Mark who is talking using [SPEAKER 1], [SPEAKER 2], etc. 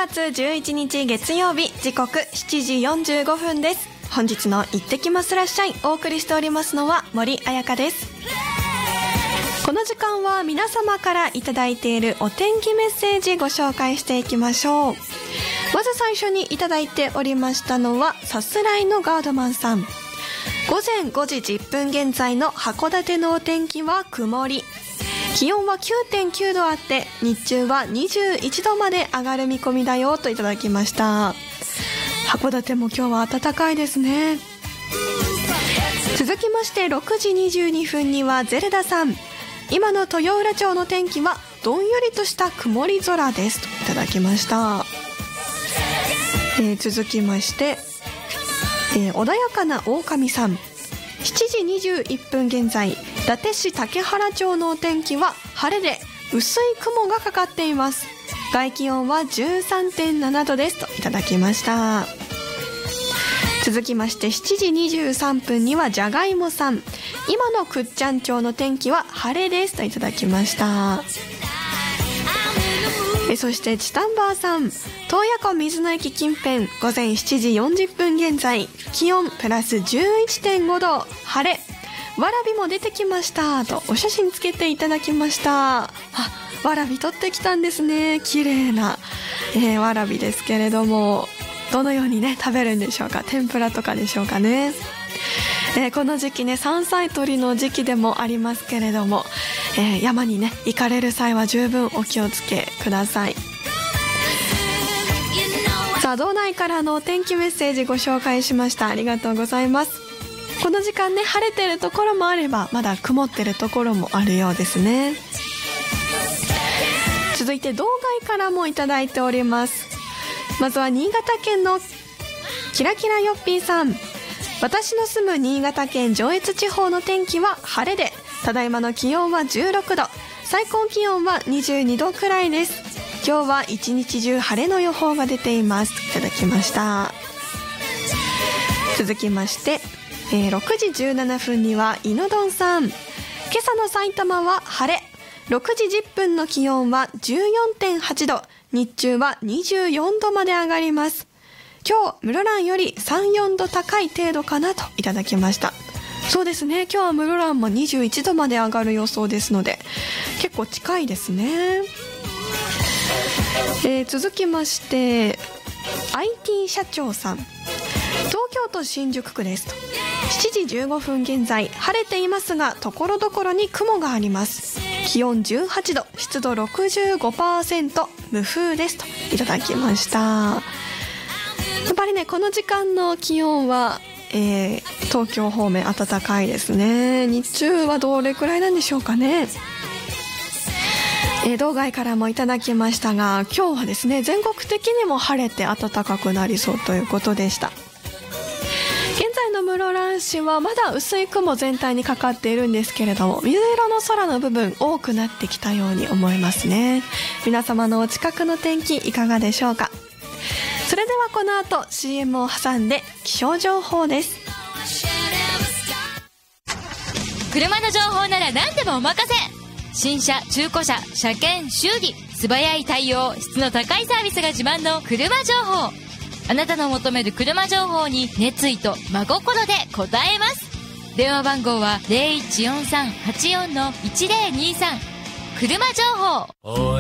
[SPEAKER 1] 月11日月曜日、時刻7時45分です。本日の行ってきますらっしゃい、お送りしておりますのは森彩香です。この時間は皆様からいただいているお天気メッセージご紹介していきましょう。まず最初にいただいておりましたのはさすらいのガードマンさん。午前5時10分現在の函館のお天気は曇り、気温は 9.9 度あって日中は21度まで上がる見込みだよといただきました。函館も今日は暖かいですね。続きまして6時22分にはゼルダさん。今の豊浦町の天気はどんよりとした曇り空ですといただきました。続きまして、穏やかな狼さん。7時21分現在、伊達市竹原町のお天気は晴れで薄い雲がかかっています。外気温は 13.7 度ですといただきました。続きまして7時23分にはじゃがいもさん。今の倶知安町の天気は晴れですといただきました。そしてチタンバーさん。洞爺湖水の駅近辺、午前7時40分現在、気温プラス 11.5 度、晴れ、わらびも出てきましたとお写真つけていただきました。わらび取ってきたんですね。綺麗な、わらびですけれども、どのようにね食べるんでしょうか。天ぷらとかでしょうかね。この時期ね、山菜採りの時期でもありますけれども、山にね行かれる際は十分お気をつけください。さあ、道内からのお天気メッセージご紹介しました。ありがとうございます。この時間ね、晴れてるところもあればまだ曇ってるところもあるようですね。続いて道外からもいただいております。まずは新潟県のキラキラヨッピーさん。私の住む新潟県上越地方の天気は晴れで、ただいまの気温は16度、最高気温は22度くらいです。今日は一日中晴れの予報が出ています。いただきました。続きまして、6時17分にはいのどんさん。今朝の埼玉は晴れ、6時10分の気温は 14.8 度、日中は24度まで上がります。今日室蘭より 3,4 度高い程度かなといただきました。そうですね、今日は室蘭も21度まで上がる予想ですので、結構近いですね。続きまして IT 社長さん。東京都新宿区ですと。7時15分現在、晴れていますが所々に雲があります。気温18度、湿度 65%、 無風ですといただきました。やっぱりね、この時間の気温は、東京方面暖かいですね。日中はどれくらいなんでしょうかね。道外からもいただきましたが、今日はですね、全国的にも晴れて暖かくなりそうということでした。現在の室蘭市はまだ薄い雲全体にかかっているんですけれども、水色の空の部分多くなってきたように思いますね。皆様のお近くの天気いかがでしょうか。それではこの後 CM を挟んで気象情報です。
[SPEAKER 2] 車の情報なら何でもお任せ。新車、中古車、車検、修理、素早い対応、質の高いサービスが自慢の車情報。あなたの求める車情報に熱意と真心で応えます。電話番号は 0143-84-1023。車情報。